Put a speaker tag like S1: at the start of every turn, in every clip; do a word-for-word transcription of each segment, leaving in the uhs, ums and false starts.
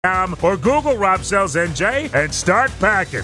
S1: or Google Rob Sells N J and start packing.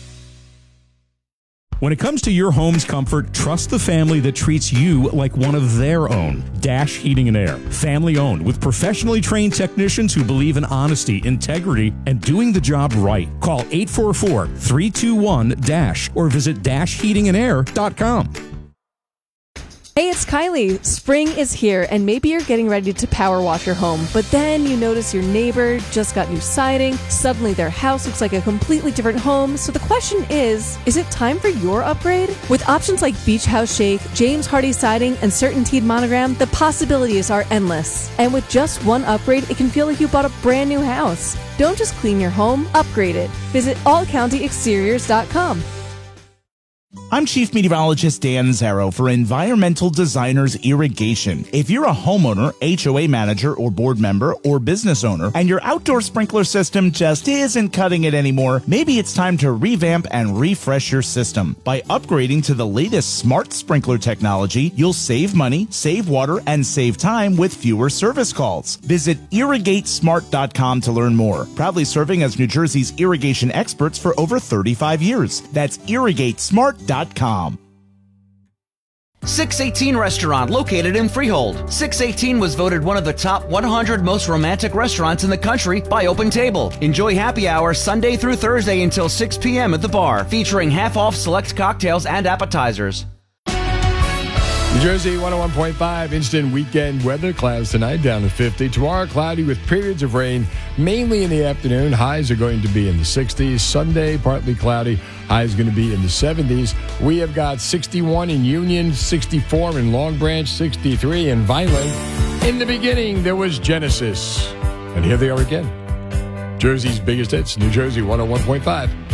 S2: When it comes to your home's comfort, trust the family that treats you like one of their own. Dash Heating and Air. Family owned with professionally trained technicians who believe in honesty, integrity, and doing the job right. Call eight four four, three two one, D A S H or visit dash heating and air dot com.
S3: Hey, it's Kylie. Spring is here, and maybe you're getting ready to power wash your home, but then you notice your neighbor just got new siding. Suddenly their house looks like a completely different home. So the question is, is it time for your upgrade? With options like Beach House Shake, James Hardy Siding, and Certainteed Monogram, the possibilities are endless. And with just one upgrade, it can feel like you bought a brand new house. Don't just clean your home, upgrade it. Visit all county exteriors dot com.
S4: I'm Chief Meteorologist Dan Zarrow for Environmental Designers Irrigation. If you're a homeowner, H O A manager, or board member, or business owner, and your outdoor sprinkler system just isn't cutting it anymore, maybe it's time to revamp and refresh your system. By upgrading to the latest smart sprinkler technology, you'll save money, save water, and save time with fewer service calls. Visit irrigate smart dot com to learn more. Proudly serving as New Jersey's irrigation experts for over thirty-five years. That's irrigate smart dot com.
S5: six eighteen Restaurant, located in Freehold. six eighteen was voted one of the top one hundred most romantic restaurants in the country by Open Table. Enjoy happy hour Sunday through Thursday until six p.m. at the bar, featuring half-off select cocktails and appetizers.
S6: New Jersey one oh one point five instant weekend weather. Clouds tonight down to fifty. Tomorrow cloudy with periods of rain, mainly in the afternoon. Highs are going to be in the sixties. Sunday partly cloudy. Highs going to be in the seventies. We have got sixty-one in Union, sixty-four in Long Branch, sixty-three in Vineland. In the beginning, there was Genesis. And here they are again. Jersey's biggest hits, New Jersey one oh one point five.